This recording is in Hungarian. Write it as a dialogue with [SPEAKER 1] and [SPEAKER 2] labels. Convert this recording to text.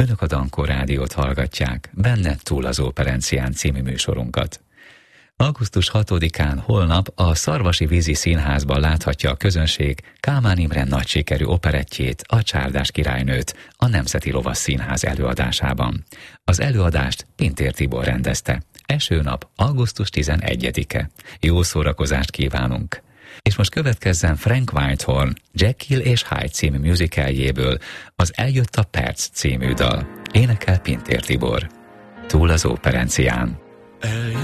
[SPEAKER 1] Önök a Dankó Rádiót hallgatják, benne Túl az Operencián című műsorunkat. Augusztus 6-án holnap a Szarvasi Vízi Színházban láthatja a közönség Kálmán Imre nagy sikerű operettjét, a Csárdás királynőt a Nemzeti Lovasz Színház előadásában. Az előadást Pintér Tibor rendezte. Első nap augusztus 11-e. Jó szórakozást kívánunk! És most következzen Frank Whitehorn Jekyll és Hyde című musicaljéből az Eljött a perc című dal. Énekel Pintér Tibor. Túl az Operencián.